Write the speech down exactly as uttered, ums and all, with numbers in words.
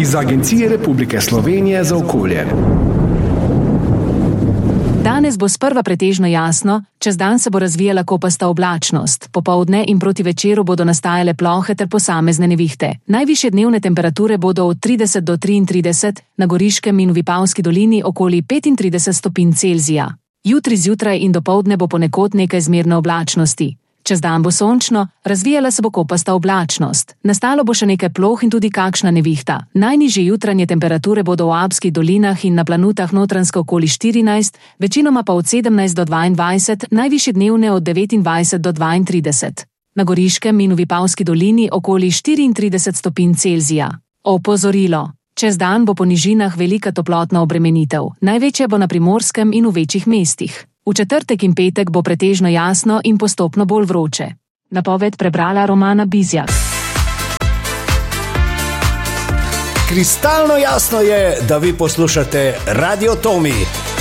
iz Agencije Republike Slovenije za okolje. Danes bo sprva pretežno jasno, čez dan se bo razvijala kopasta oblačnost, popoldne in proti večeru bodo nastajale plohe ter posamezne nevihte. Najvišje dnevne temperature bodo od trideset do triintrideset, na Goriškem in v Vipavski dolini okoli petintrideset stopinj Celzija. Jutri zjutraj in dopoldne bo ponekod nekaj zmerne oblačnosti. Čez dan bo sončno, razvijala se bo kopasta oblačnost. Nastalo bo še nekaj ploh in tudi kakšna nevihta. Najnižje jutranje temperature bodo v Alpskih dolinah in na planutah Notranjske okoli štirinajst, večinoma pa od sedemnajst do dvaindvajset, najvišje dnevne od devetindvajset do dvaintrideset. Na Goriškem in v Vipavski dolini okoli štiriintrideset stopinj Celzija. Opozorilo. Čez dan bo po nižinah velika toplotna obremenitev. Največja bo na Primorskem in v večjih mestih. V četrtek in petek bo pretežno jasno in postopno bolj vroče. Napoved prebrala Romana Bizjak. Kristalno jasno je, da vi poslušate Radio Tomi.